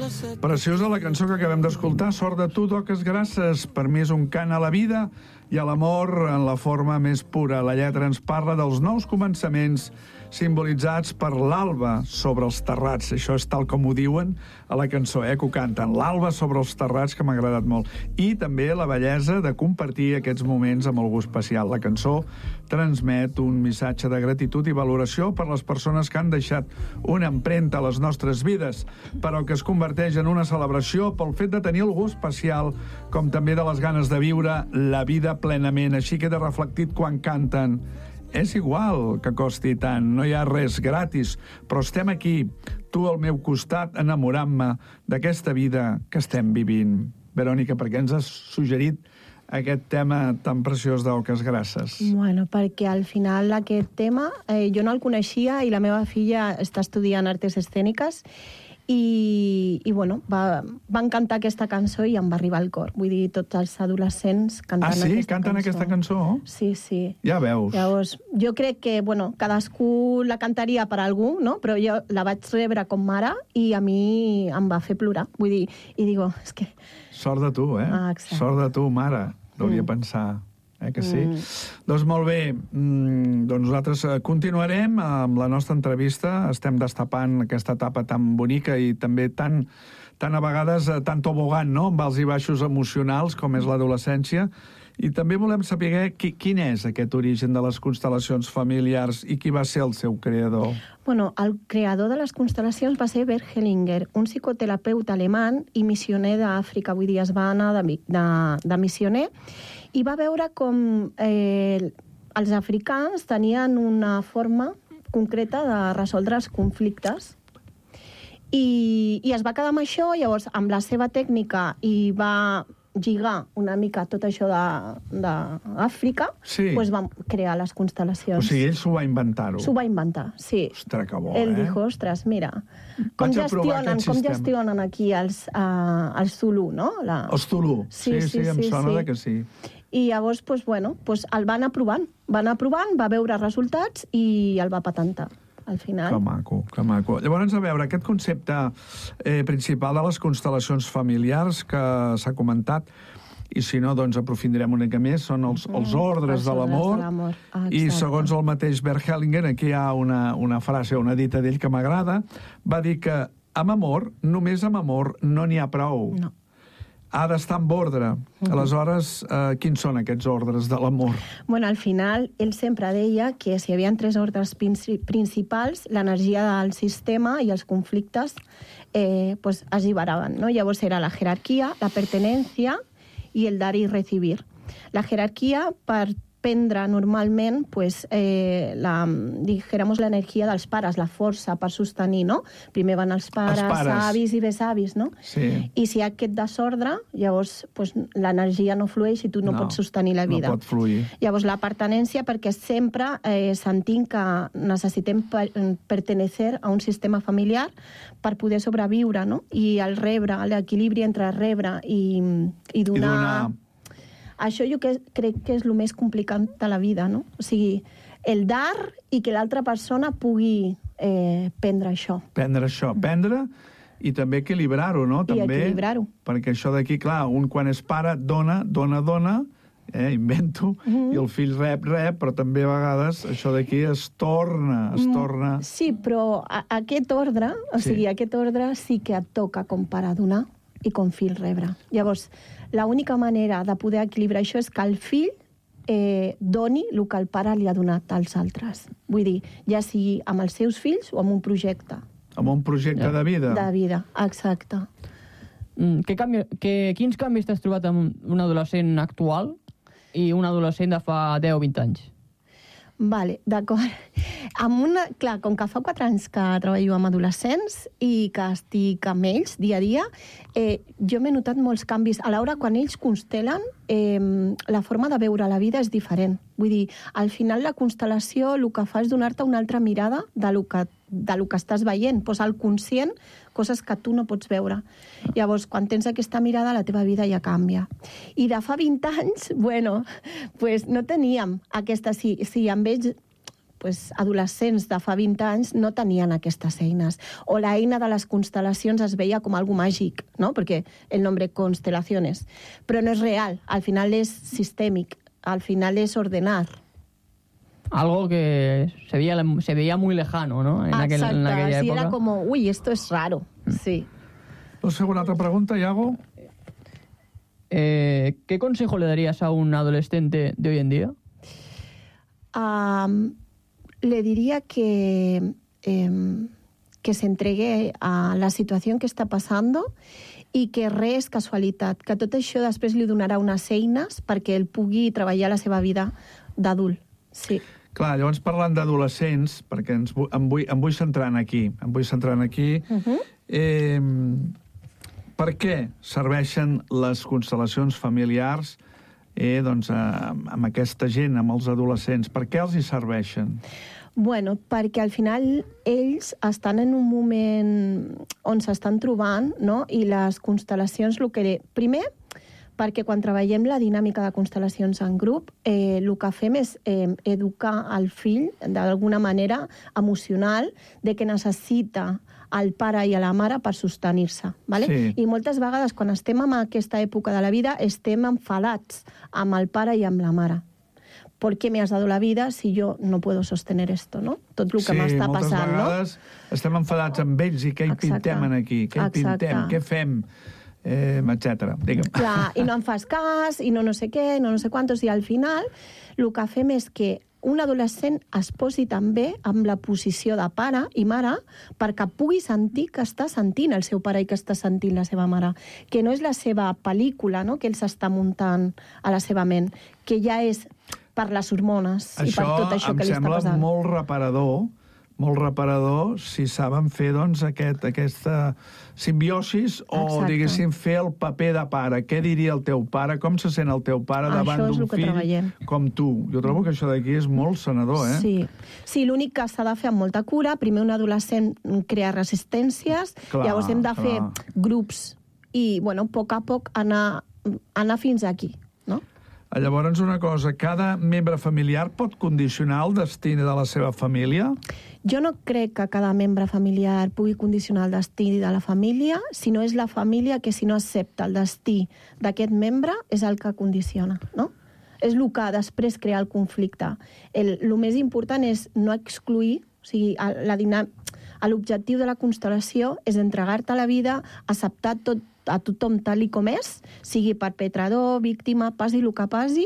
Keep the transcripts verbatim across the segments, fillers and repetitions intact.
Preciosa la cançó que acabem d'escoltar, Sort de tu, toques grasses. Per mi és un cant a la vida i a l'amor en la forma més pura. La lletra ens parla dels nous començaments simbolitzats per l'alba sobre els terrats. Això és tal com ho diuen a la cançó, eh, que ho canten. L'alba sobre els terrats, que m'ha agradat molt. I també la bellesa de compartir aquests moments amb algú especial. La cançó transmet un missatge de gratitud i valoració per les persones que han deixat una empremta a les nostres vides, però que es converteix en una celebració pel fet de tenir algú especial, com també de les ganes de viure la vida plenament. Així queda reflectit quan canten. És igual que costi tant, no hi ha res gratis, però estem aquí, tu al meu costat, enamorant-me d'aquesta vida que estem vivint. Verònica, per què ens has suggerit aquest tema tan preciós d'Oques Grasses? Bueno, perquè al final aquest tema eh, jo no el coneixia i la meva filla està estudiant arts escèniques i, i bueno, va, van cantar aquesta cançó i em va arribar al cor. Vull dir, tots els adolescents cantant ah, sí? aquesta Canten cançó. aquesta cançó? Sí, sí. Ja veus. Llavors, jo crec que, bueno, cadascú la cantaria per algú, no? Però jo la vaig rebre com mare i a mi em va fer plorar. Vull dir, i digo, és que... Sort de tu, eh? Ah, exacte. Sort de tu, mare. Hauria mm. pensar, eh, que sí? Mm. Doncs molt bé, mm, doncs nosaltres continuarem amb la nostra entrevista. Estem destapant aquesta etapa tan bonica i també tan, tan a vegades tan tobogant, no?, amb alts i baixos emocionals com és l'adolescència. I també volem saber qui, quin és aquest origen de les constel·lacions familiars i qui va ser el seu creador. Bueno, el creador de les constel·lacions va ser Bert Hellinger, un psicoterapeuta alemany i missioner d'Àfrica. Vull dir, es va anar de, de, de missioner i va veure com eh, els africans tenien una forma concreta de resoldre els conflictes. I, i es va quedar amb això, llavors, amb la seva tècnica, i va lligar una mica tot això d'Àfrica, sí. Doncs vam crear les constel·lacions. O sigui, ell s'ho va inventar-ho. S'ho va inventar, sí. Ostres, que bo, ell eh? dijo, ostres, mira, com gestionen, com gestionen aquí els, uh, els Zulu, no? La... Els Zulu, sí, sí, sí, sí em sí, sona sí. de que sí. I llavors, doncs, bueno, doncs el va anar provant, va anar provant, va veure resultats i el va patentar. Al final. Que maco, que maco. Llavors, a veure, aquest concepte eh, principal de les constel·lacions familiars que s'ha comentat, i si no, doncs aprofundirem una mica més, són els, els ordres de l'amor, ah, i segons el mateix Bert Hellinger, aquí hi ha una, una frase, una dita d'ell que m'agrada, va dir que amb amor, només amb amor, no n'hi ha prou. No. Ha d'estar en ordre. Uh-huh. Aleshores, eh, quins són aquests ordres de l'amor? Bueno, al final, ell sempre deia que si hi havia tres ordres principals, l'energia del sistema i els conflictes eh, pues, es lliberaven, no? Llavors era la jerarquia, la pertenencia i el dar i recibir. La jerarquia, per prendre normalment pues, eh, la, dijéramos, l'energia dels pares, la força per sostenir, no? Primer van els pares, els pares. avis i besavis, no? Sí. I si hi ha aquest desordre, llavors pues, l'energia no flueix i tu no, no pots sostenir la vida. No pot fluir. Llavors la pertenència, perquè sempre eh, sentim que necessitem per, pertenecer a un sistema familiar per poder sobreviure, no? I el rebre, l'equilibri entre rebre i, i donar... I donar... Això jo que, crec que és el més complicat de la vida, no? O sigui, el dar i que l'altra persona pugui eh, prendre això. Prendre això, prendre i també equilibrar-ho, no? I també, equilibrar-ho. Perquè això d'aquí, clar, un quan és pare dona, dona, dona, eh, invento, mm-hmm. i el fill rep, rep, però també a vegades això d'aquí es torna, es torna... Sí, però a, aquest ordre, o sí. sigui, aquest ordre sí que et toca com pare donar i com fill rebre. Llavors, l'única manera de poder equilibrar això és que el fill eh, doni el que el pare li ha donat als altres. Vull dir, ja sigui amb els seus fills o amb un projecte. Amb un projecte ja. de vida. De vida, exacte. Mm, que canvi, que, quins canvis t'has trobat amb un adolescent actual i un adolescent de fa deu o vint anys? Vale, d'acord. Amb una, clar, com que fa quatre anys que treballo amb adolescents i que estic amb ells dia a dia, eh, jo m'he notat molts canvis. A l'hora, quan ells constelen, eh, la forma de veure la vida és diferent. Vull dir, al final la constel·lació el que fa és donar-te una altra mirada de lo que, de lo que estàs veient, posar al conscient coses que tu no pots veure. Llavors, quan tens aquesta mirada, la teva vida ja canvia. I de fa vint anys, bueno, pues no teníem aquesta... Si, si amb ells pues, adolescents de fa vint anys no tenien aquestes eines. O la eina de les constel·lacions es veia com algo màgic, no? Perquè el nombre constelaciones. Però no és real, al final és sistèmic, al final és ordenar. Algo que se veía, se veía muy lejano, ¿no? En, aquel, en aquella sí, época. era como, uy, esto es raro, sí. No sé, una altra pregunta, Iago? Eh, ¿Qué consejo le darías a un adolescente de hoy en día? Um, le diría que, eh, que se entregue a la situació que està passant i que res és casualitat, que tot això després li donarà unes eines perquè ell pugui treballar la seva vida d'adult. Sí. Clar, llavors parlant d'adolescents, perquè ens, em, vull, em vull centrar aquí, em vull centrar aquí, uh-huh. eh, per què serveixen les constel·lacions familiars eh, doncs, a, amb aquesta gent, amb els adolescents? Per què els hi serveixen? Bueno, perquè al final ells estan en un moment on s'estan trobant, no? I les constel·lacions, el que... Primer, perquè quan treballem la dinàmica de constel·lacions en grup, eh, el que fem és eh, educar el fill d'alguna manera emocional de que necessita al pare i a la mare per sostenir-se. ¿vale? Sí. I moltes vegades, quan estem en aquesta època de la vida, estem enfadats amb el pare i amb la mare. ¿Por qué me has dado la vida si yo no puedo sostener esto, no? Tot el que sí, m'està passant, no? Sí, moltes vegades estem enfadats amb ells i què hi pintem aquí? Què hi pintem? Què fem? Eh, etcètera. Digue'm. Clar, i no em fas cas, i no no sé què, no no sé quantos, i al final el que fem és que un adolescent es posi també amb la posició de pare i mare perquè pugui sentir que està sentint el seu pare i que està sentint la seva mare, que no és la seva pel·lícula, no?, que ell s'està muntant a la seva ment, que ja és per les hormones això i per tot això que li està passant. Això em sembla molt reparador, molt reparador si saben fer, doncs, aquest, aquesta simbiosis o, Exacte. diguéssim, fer el paper de pare. Què diria el teu pare? Com se sent el teu pare davant d'un fill treballem. com tu? Jo trobo que això d'aquí és molt sanador, eh? Sí, sí, l'únic que s'ha de fer amb molta cura, primer un adolescent crea resistències, clar, llavors hem de fer clar. grups i, bueno, a poc a poc anar, anar fins aquí, no? Llavors, una cosa, cada membre familiar pot condicionar el destí de la seva família? Jo no crec que cada membre familiar pugui condicionar el destí de la família, sinó és la família que, si no accepta el destí d'aquest membre, és el que condiciona, no? És el que després crea el conflicte. El, el més important és no excluir, o sigui, la dinàmica... L'objectiu de la constel·lació és entregar-te a la vida, acceptar tot, a tothom tal i com és, sigui perpetrador, víctima, passi el que passi,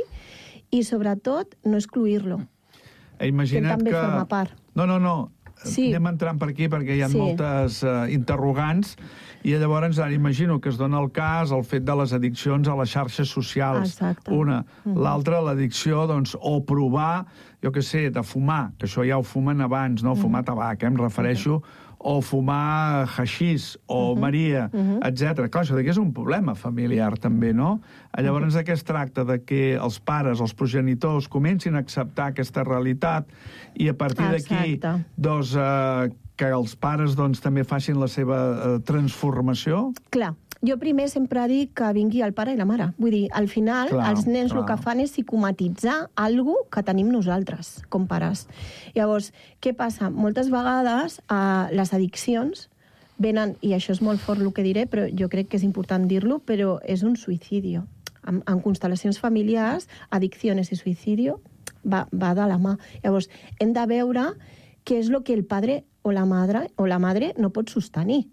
i sobretot no excluir-lo. Imagina't que també que... forma part. No, no, no. Sí. Anem entrant per aquí perquè hi ha sí. moltes uh, interrogants i llavors ara imagino que es dona el cas el fet de les addiccions a les xarxes socials. Exacte. Una. Mm-hmm. L'altra, l'addicció, doncs, o provar, jo què sé, de fumar, que això ja ho fumen abans, no? Fumar mm-hmm. tabac, eh, em refereixo, o fumar haixís, o uh-huh. Maria, uh-huh. etcètera. Clar, això d'aquí és un problema familiar, també, no? Llavors, uh-huh. aquest tracta de que els pares, els progenitors, comencin a acceptar aquesta realitat i a partir d'aquí, doncs, eh, que els pares doncs, també facin la seva eh, transformació? Clar. Jo primer sempre dic que vingui el pare i la mare. Vull dir, al final, clar, els nens clar. El que fan és psicomatitzar alguna cosa que tenim nosaltres, com pares. Llavors, què passa? Moltes vegades eh, les addiccions venen, i això és molt fort el que diré, però jo crec que és important dir-lo, però és un suïcidi. En, en constel·lacions familiars, addiccions i suïcidi va, va de la mà. Llavors, hem de veure què és el que el padre o la madre, o la madre no pot sostenir,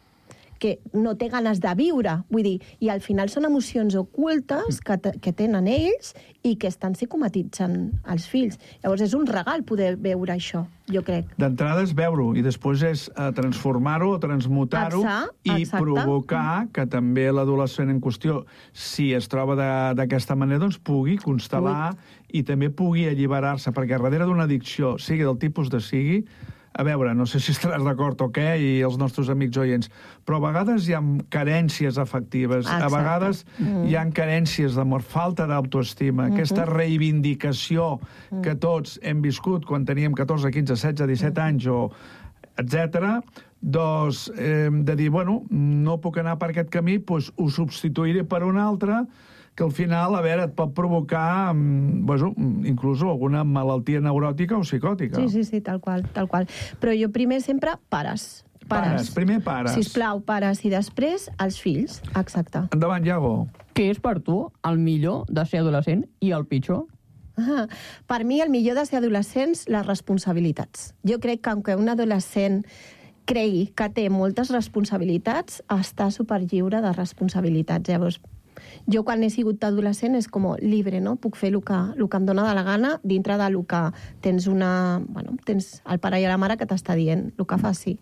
que no té ganes de viure, vull dir, i al final són emocions ocultes que, que tenen ells i que estan psicomatitzant els fills. Llavors és un regal poder veure això, jo crec. D'entrada és veure-ho i després és uh, transformar-ho o transmutar-ho i exacte. Provocar que també l'adolescent en qüestió, si es troba d'aquesta manera, doncs pugui constel·lar Ui. I també pugui alliberar-se, perquè darrere d'una addicció, sigui del tipus de sigui, a veure, no sé si estaràs d'acord o què, i els nostres amics oients, però a vegades hi ha carències afectives, exacte. A vegades mm. hi ha carències d'amor, falta d'autoestima, mm-hmm. aquesta reivindicació mm. que tots hem viscut quan teníem catorze, quinze, setze, disset mm. anys, o etcètera, doncs eh, de dir, bueno, no puc anar per aquest camí, doncs ho substituiré per un altre que al final, a veure, et pot provocar mm, bueno, inclús alguna malaltia neuròtica o psicòtica. Sí, sí, sí, tal qual, tal qual. Però jo primer sempre pares. Pares, pares primer pares. Sisplau, pares, i després els fills. Exacte. Endavant, Iago. Què és per tu el millor de ser adolescent i el pitjor? Ah, per mi el millor de ser adolescents, les responsabilitats. Jo crec que aunque un adolescent cregui que té moltes responsabilitats, està superlliure de responsabilitats. Llavors, jo quan he sigut adolescent és com libre, no? Puc fer el que, el que em dóna de la gana dintre del que tens una... Bueno, tens el pare i la mare que t'està dient el que faci.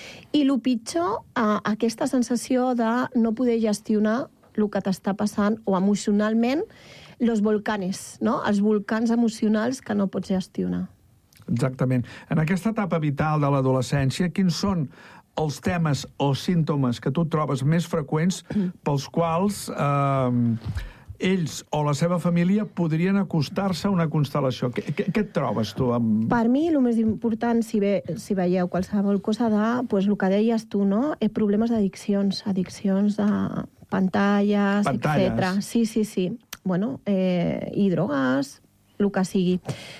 I el pitjor, eh, aquesta sensació de no poder gestionar el que t'està passant o emocionalment, los volcanes, no? Els volcans emocionals que no pots gestionar. Exactament. En aquesta etapa vital de l'adolescència, quins són els temes o símptomes que tu trobes més freqüents pels quals eh, ells o la seva família podrien acostar-se a una constel·lació? Què, què, què et trobes tu? Amb... Per mi, el més important, si, ve, si veieu qualsevol cosa de, pues, el que deies tu, no? Eh, problemes d'addiccions, addiccions de pantalles, Pantalles. etcètera. Sí, sí, sí. Bueno, eh, i drogues, el que sigui.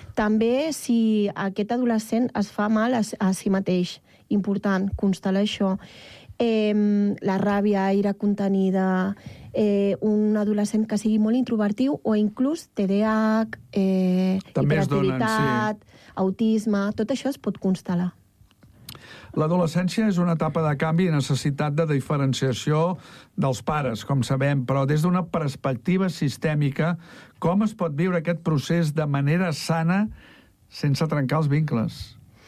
També si aquest adolescent es fa mal a, a si mateix, important, constel·lar això. Eh, la ràbia, ira contenida, eh, un adolescent que sigui molt introvertiu o inclús T D A H, eh, hiperactivitat, sí. autisme, tot això es pot constel·lar. L'adolescència és una etapa de canvi i necessitat de diferenciació dels pares, com sabem, però des d'una perspectiva sistèmica, com es pot viure aquest procés de manera sana sense trencar els vincles?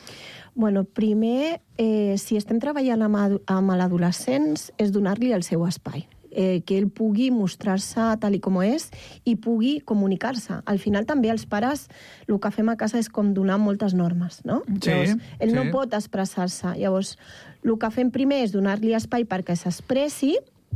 Bueno, primer, eh, si estem treballant amb, amb l'adolescents, és donar-li el seu espai. Eh, que ell pugui mostrar-se tal i com és i pugui comunicar-se. Al final també els pares el que fem a casa és com donar moltes normes, no? Sí, Llavors, ell sí. no pot expressar-se. Llavors, el que fem primer és donar-li espai perquè s'expressi.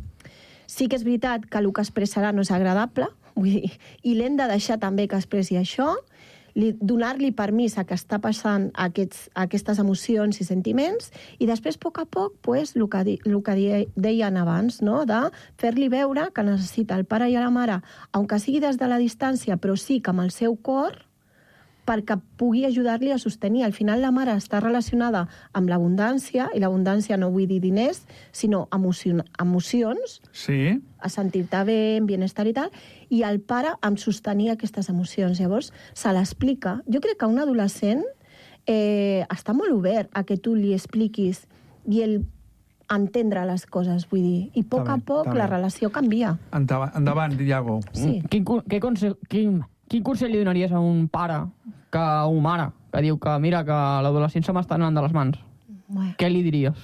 Sí que és veritat que el que expressarà no és agradable, vull dir, i l'hem de deixar també que expressi això, li, donar-li permís a que està passant aquests, aquestes emocions i sentiments, i després, a poc a poc, pues, el que, di, el que di, deien abans, no? De fer-li veure que necessita el pare i la mare, aunque sigui des de la distància, però sí que amb el seu cor, perquè pugui ajudar-li a sostenir. Al final la mare està relacionada amb l'abundància, i l'abundància no vull dir diners, sinó emocion emocions, Sí. a sentir-te bé, en bienestar i tal, i el pare amb sostenir aquestes emocions. Llavors, se l'explica. Jo crec que un adolescent eh, està molt obert a que tu li expliquis i ell entendre les coses, vull dir. I a poc Està a bé, poc està la bé. relació canvia. Endavant, endavant Iago. Sí. Quin, cu- què consell, quin, quin consell li donaries a un pare que, o mare que diu que mira que l'adolescent se m'està anant de les mans? Bueno. Què li diries?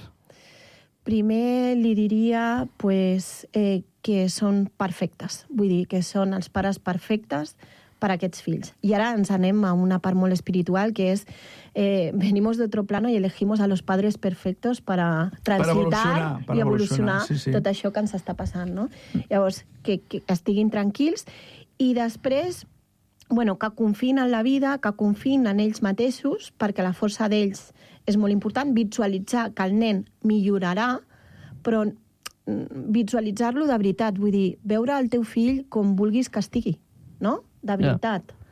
Primer li diria pues, eh, que són perfectes. Vull dir, que són els pares perfectes per a aquests fills. I ara ens anem a una part molt espiritual, que és eh, venimos de otro plano y elegimos a los padres perfectos para transitar evolucionar, per i evolucionar, evolucionar, sí, sí. tot això que ens està passant, no? Llavors, que, que estiguin tranquils i després, bueno, que confiïn en la vida, que confiïn en ells mateixos, perquè la força d'ells és molt important, visualitzar que el nen millorarà, però mm, visualitzar-lo de veritat, vull dir, veure el teu fill com vulguis que estigui, no? De veritat. Yeah.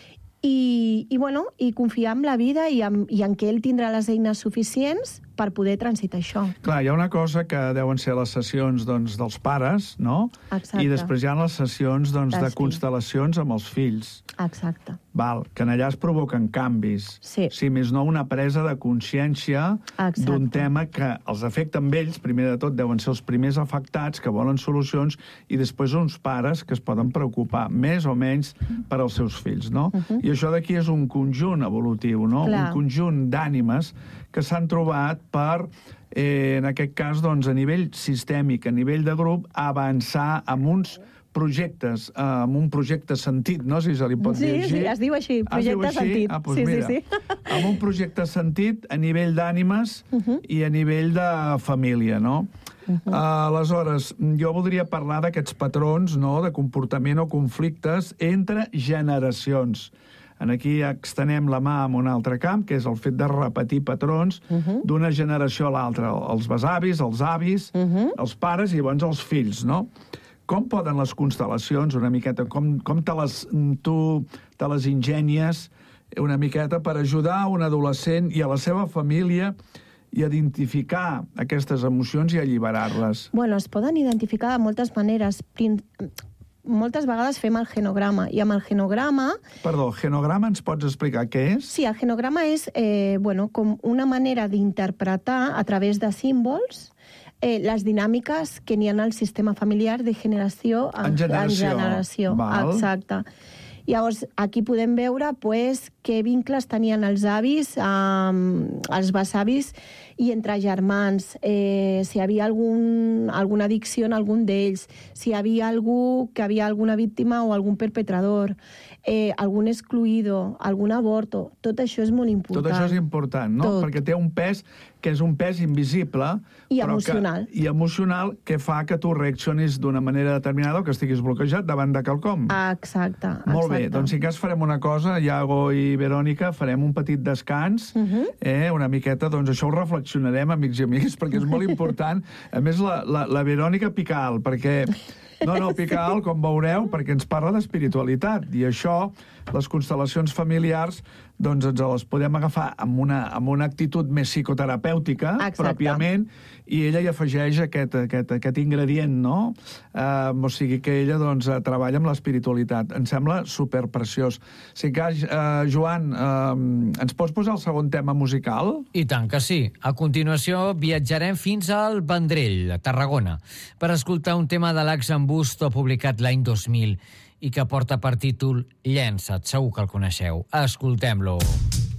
I, i, bueno, i confiar en la vida i en, i en que ell tindrà les eines suficients per poder transitar això. Clar, hi ha una cosa que deuen ser les sessions doncs, dels pares, no? Exacte. I després hi ha les sessions doncs, de Dels fills. constel·lacions amb els fills. Exacte. Val, que en allà es provoquen canvis. Sí. Si més no, una presa de consciència Exacte. d'un tema que els afecta amb ells, primer de tot deuen ser els primers afectats que volen solucions i després uns pares que es poden preocupar més o menys per als seus fills, no? Uh-huh. I això d'aquí és un conjunt evolutiu, no? Clar. Un conjunt d'ànimes que s'han trobat per, eh, en aquest cas, doncs, a nivell sistèmic, a nivell de grup, avançar amb uns projectes, eh, amb un projecte sentit, no? Si se li pot Sí, dir així. sí, es diu així, Ah, es diu projecte així? sentit. Ah, doncs Sí, sí, mira, sí. amb un projecte sentit a nivell d'ànimes Uh-huh. i a nivell de família, no? Uh-huh. Uh, aleshores, jo voldria parlar d'aquests patrons, no?, de comportament o conflictes entre generacions. En aquí extenem la mà en un altre camp, que és el fet de repetir patrons uh-huh. d'una generació a l'altra. Els besavis, els avis, uh-huh. els pares i llavors els fills, no? Com poden les constel·lacions, una miqueta, com, com te les, tu te les ingenies una miqueta per ajudar un adolescent i a la seva família i identificar aquestes emocions i alliberar-les? Bueno, es poden identificar de moltes maneres. Prin- Moltes vegades fem el genograma, i amb el genograma... Perdó, genograma ens pots explicar què és? Sí, el genograma és eh, bueno, com una manera d'interpretar a través de símbols eh, les dinàmiques que n'hi ha al sistema familiar de generació en, En generació, en generació. val. Exacte. Llavors, aquí podem veure pues, què vincles tenien els avis, amb els besavis i entre germans, eh, si hi havia algun, alguna addicció en algun d'ells, si hi havia algú que havia alguna víctima o algun perpetrador, eh, algun excluïdo, algun aborto. Tot això és molt important. Tot això és important, no? Tot. Perquè té un pes que és un pes invisible... I però emocional. Que, I emocional, que fa que tu reaccionis d'una manera determinada o que estiguis bloquejat davant de quelcom. Ah, exacte, exacte. Molt bé, doncs si cas farem una cosa, Iago i Verònica, farem un petit descans, uh -huh. eh, una miqueta, doncs això ho reflexionarem, amics i amigues, perquè és molt important. A més, la, la, la Verònica pica alt, perquè... No, no, pica alt, com veureu, perquè ens parla d'espiritualitat, i això, les constel·lacions familiars, doncs ens les podem agafar amb una, amb una actitud més psicoterapèutica, Exacte. pròpiament, i ella hi afegeix aquest, aquest, aquest ingredient, no? Uh, o sigui que ella doncs, treballa amb l'espiritualitat. Em sembla superpreciós. Si cas, uh, Joan, uh, ens pots posar el segon tema musical? I tant que sí. A continuació viatjarem fins al Vendrell, a Tarragona, per escoltar un tema de l'Axen Busto publicat l'any dos mil i que porta per títol Llença't, segur que el coneixeu. Escoltem-lo.